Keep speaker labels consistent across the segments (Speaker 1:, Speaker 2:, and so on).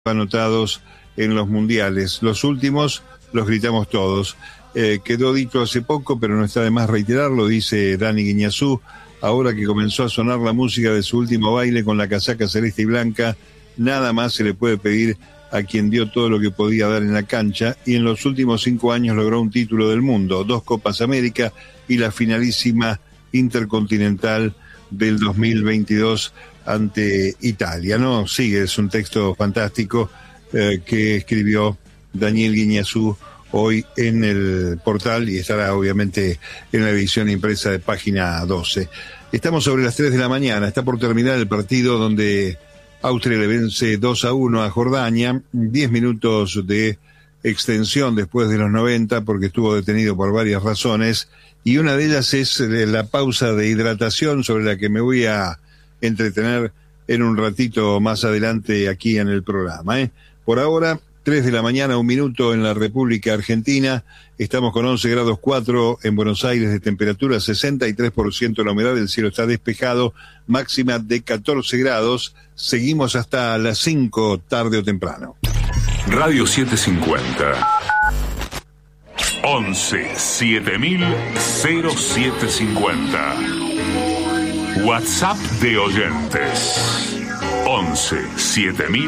Speaker 1: anotados en los mundiales. Los últimos los gritamos todos. Quedó dicho hace poco, pero no está de más reiterarlo, dice Dani Guiñazú, ahora que comenzó a sonar la música de su último baile con la casaca celeste y blanca, nada más se le puede pedir a quien dio todo lo que podía dar en la cancha y en los últimos 5 años logró un título del mundo, 2 Copas América y la finalísima Intercontinental del 2022 ante Italia, ¿no? Sigue, es un texto fantástico que escribió Daniel Guiñazú hoy en el portal y estará obviamente en la edición impresa de Página 12. Estamos sobre las 3 de la mañana, está por terminar el partido donde Austria le vence 2-1 a Jordania, 10 minutos de extensión después de los 90 porque estuvo detenido por varias razones y una de ellas es la pausa de hidratación sobre la que me voy a entretener en un ratito más adelante aquí en el programa. Por ahora, 3 de la mañana, 1 minuto en la República Argentina. Estamos con 11 grados 4 en Buenos Aires de temperatura, 63% la humedad, el cielo está despejado, máxima de 14 grados. Seguimos hasta las 5 tarde o temprano.
Speaker 2: Radio 750. 11 7000 0750. WhatsApp de oyentes 11 7000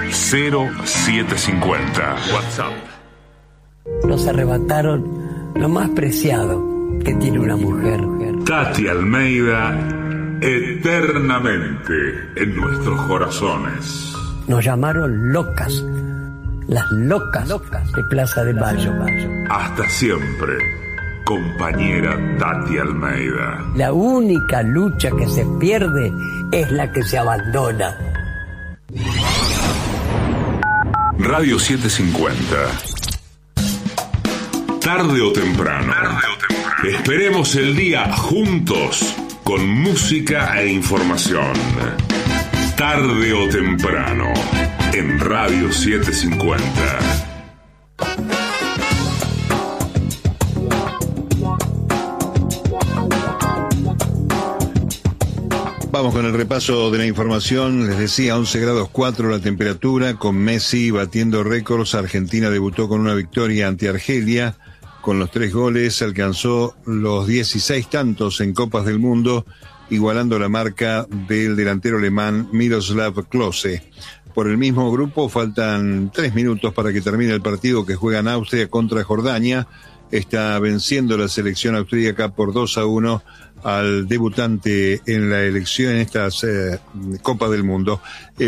Speaker 2: 0750. WhatsApp.
Speaker 3: Nos arrebataron lo más preciado que tiene una mujer.
Speaker 2: Tati Almeida, eternamente en nuestros corazones.
Speaker 3: Nos llamaron locas, las locas de Plaza de Mayo.
Speaker 2: Hasta siempre, compañera Tati Almeida.
Speaker 3: La única lucha que se pierde es la que se abandona.
Speaker 2: Radio 750. Tarde o temprano. Esperemos el día juntos con música e información. Tarde o temprano en Radio 750.
Speaker 1: Vamos con el repaso de la información. Les decía, 11 grados 4 la temperatura, con Messi batiendo récords. Argentina debutó con una victoria ante Argelia. Con los 3 goles alcanzó los 16 tantos en Copas del Mundo, igualando la marca del delantero alemán Miroslav Klose. Por el mismo grupo faltan 3 minutos para que termine el partido que juegan Austria contra Jordania. Está venciendo la selección austríaca por 2-1 al debutante en la elección en estas Copas del Mundo.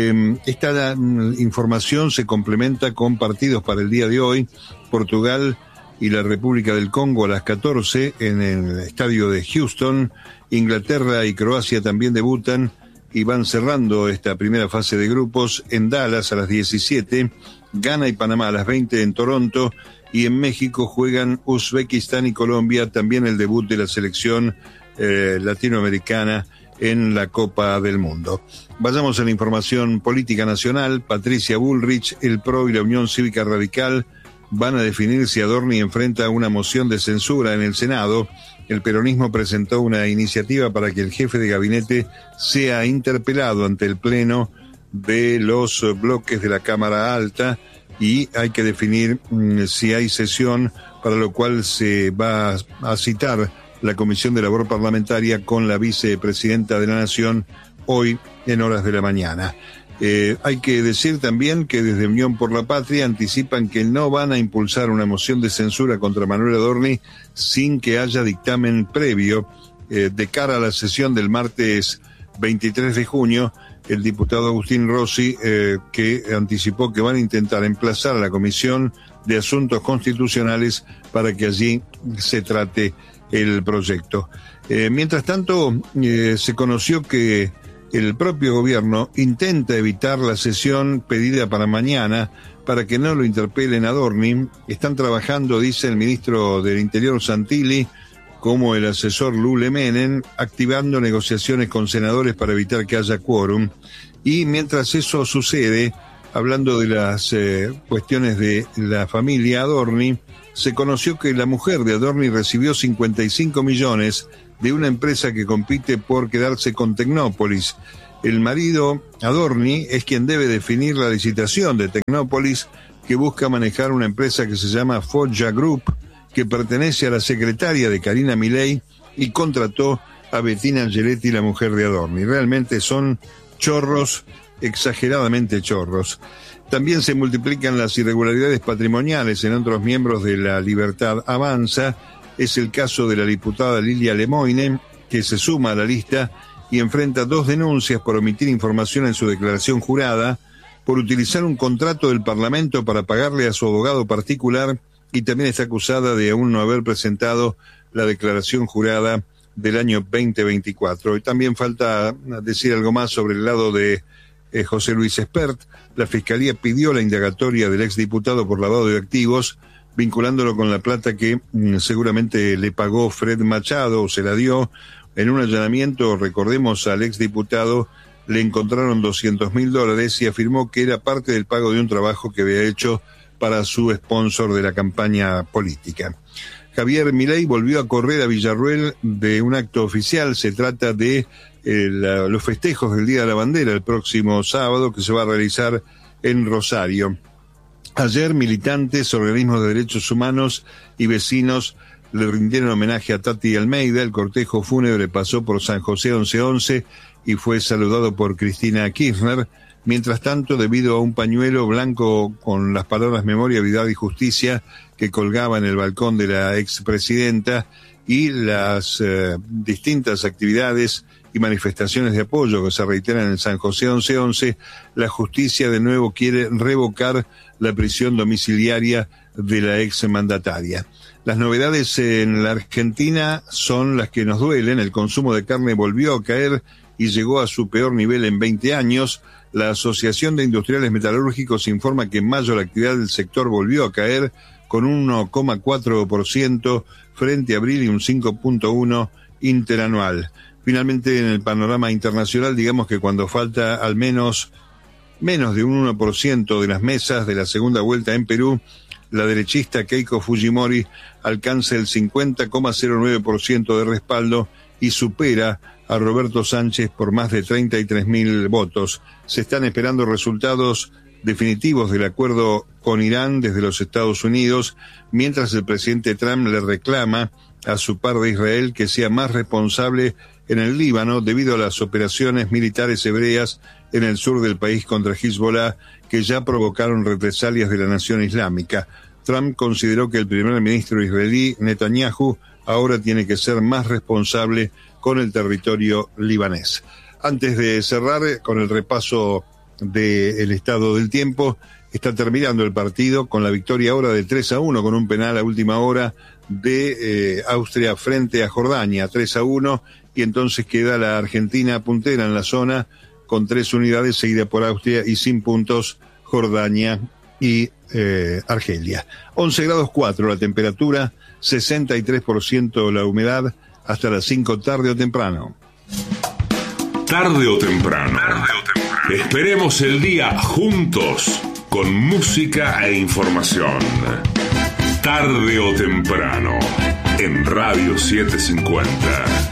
Speaker 1: Esta información se complementa con partidos para el día de hoy. Portugal y la República del Congo a las 14 en el estadio de Houston. Inglaterra y Croacia también debutan y van cerrando esta primera fase de grupos en Dallas a las 17. Ghana y Panamá a las 20 en Toronto. Y en México juegan Uzbekistán y Colombia, también el debut de la selección latinoamericana en la Copa del Mundo. Vayamos a la información política nacional. Patricia Bullrich, el PRO y la Unión Cívica Radical van a definir si Adorni enfrenta una moción de censura en el Senado. El peronismo presentó una iniciativa para que el jefe de gabinete sea interpelado ante el Pleno de los bloques de la Cámara Alta y hay que definir si hay sesión, para lo cual se va a citar la Comisión de Labor Parlamentaria con la vicepresidenta de la Nación hoy en horas de la mañana. Hay que decir también que desde Unión por la Patria anticipan que no van a impulsar una moción de censura contra Manuel Adorni sin que haya dictamen previo de cara a la sesión del martes 23 de junio. El diputado Agustín Rossi, que anticipó que van a intentar emplazar a la Comisión de Asuntos Constitucionales para que allí se trate el proyecto. Mientras tanto, se conoció que el propio gobierno intenta evitar la sesión pedida para mañana para que no lo interpelen a Adorni. Están trabajando, dice el ministro del Interior Santilli, como el asesor Lule Menem, activando negociaciones con senadores para evitar que haya quórum. Y mientras eso sucede, hablando de las cuestiones de la familia Adorni, se conoció que la mujer de Adorni recibió 55 millones de una empresa que compite por quedarse con Tecnópolis. El marido, Adorni, es quien debe definir la licitación de Tecnópolis, que busca manejar una empresa que se llama Foggia Group, que pertenece a la secretaria de Karina Milei y contrató a Bettina Angeletti, la mujer de Adorni. Realmente son chorros, exageradamente chorros. También se multiplican las irregularidades patrimoniales en otros miembros de la Libertad Avanza. Es el caso de la diputada Lilia Lemoine, que se suma a la lista y enfrenta 2 denuncias por omitir información en su declaración jurada, por utilizar un contrato del Parlamento para pagarle a su abogado particular, y también está acusada de aún no haber presentado la declaración jurada del año 2024. Y también falta decir algo más sobre el lado de José Luis Espert. La Fiscalía pidió la indagatoria del exdiputado por lavado de activos, vinculándolo con la plata que seguramente le pagó Fred Machado, o se la dio. En un allanamiento, recordemos, al exdiputado le encontraron $200.000 y afirmó que era parte del pago de un trabajo que había hecho para su sponsor de la campaña política. Javier Milei volvió a correr a Villarruel de un acto oficial. Se trata de los festejos del Día de la Bandera el próximo sábado, que se va a realizar en Rosario. Ayer militantes, organismos de derechos humanos y vecinos le rindieron homenaje a Tati Almeida. El cortejo fúnebre pasó por San José 1111 y fue saludado por Cristina Kirchner. Mientras tanto, debido a un pañuelo blanco con las palabras Memoria, Verdad y Justicia que colgaba en el balcón de la expresidenta, y las distintas actividades y manifestaciones de apoyo que se reiteran en San José 1111, la justicia de nuevo quiere revocar la prisión domiciliaria de la exmandataria. Las novedades en la Argentina son las que nos duelen. El consumo de carne volvió a caer y llegó a su peor nivel en 20 años. La Asociación de Industriales Metalúrgicos informa que en mayo la actividad del sector volvió a caer con un 1,4% frente a abril y un 5,1% interanual. Finalmente, en el panorama internacional, digamos que cuando falta al menos de un 1% de las mesas de la segunda vuelta en Perú, la derechista Keiko Fujimori alcanza el 50,09% de respaldo y supera a Roberto Sánchez por más de 33.000 votos. Se están esperando resultados definitivos del acuerdo con Irán desde los Estados Unidos, mientras el presidente Trump le reclama a su par de Israel que sea más responsable en el Líbano debido a las operaciones militares hebreas en el sur del país contra Hezbollah, que ya provocaron represalias de la nación islámica. Trump consideró que el primer ministro israelí, Netanyahu, ahora tiene que ser más responsable con el territorio libanés. Antes de cerrar con el repaso del estado del tiempo, está terminando el partido con la victoria ahora de 3-1 con un penal a última hora de Austria frente a Jordania, 3-1, y entonces queda la Argentina puntera en la zona con 3 unidades, seguida por Austria, y sin puntos Jordania y Argelia. 11 grados 4 la temperatura, 63% la humedad, hasta las 5 tarde o temprano.
Speaker 2: Tarde o temprano. Esperemos el día juntos, con música e información. Tarde o temprano, en Radio 750.